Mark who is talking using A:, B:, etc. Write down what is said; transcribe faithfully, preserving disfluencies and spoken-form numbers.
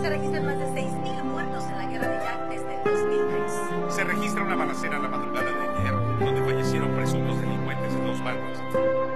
A: se registran más de seis mil muertos en la guerra de Irak desde el dos mil tres.
B: Se registra una balacera a la madrugada